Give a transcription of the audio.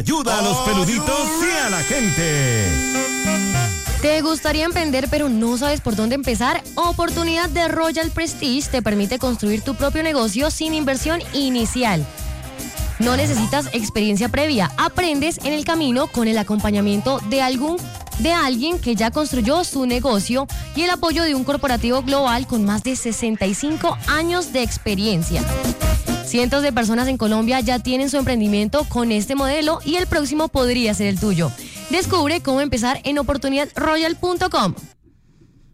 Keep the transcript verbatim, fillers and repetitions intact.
Ayuda a los peluditos y a la gente. ¿Te gustaría emprender pero no sabes por dónde empezar? Oportunidad de Royal Prestige te permite construir tu propio negocio sin inversión inicial. No necesitas experiencia previa, aprendes en el camino con el acompañamiento de algún de alguien que ya construyó su negocio y el apoyo de un corporativo global con más de sesenta y cinco años de experiencia. Cientos de personas en Colombia ya tienen su emprendimiento con este modelo y el próximo podría ser el tuyo. Descubre cómo empezar en oportunidad royal punto com.